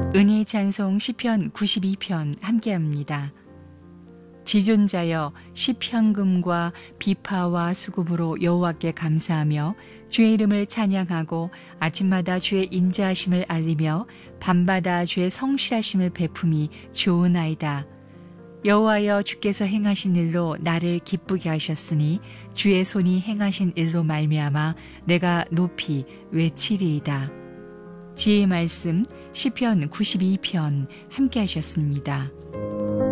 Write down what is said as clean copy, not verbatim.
은희 찬송 시편 92편 함께합니다. 지존자여 시편금과 비파와 수금으로 여호와께 감사하며 주의 이름을 찬양하고 아침마다 주의 인자하심을 알리며 밤마다 주의 성실하심을 베품이 좋으나이다. 여호와여 주께서 행하신 일로 나를 기쁘게 하셨으니 주의 손이 행하신 일로 말미암아 내가 높이 외치리이다. 지혜의 말씀 시편 92편 함께 하셨습니다.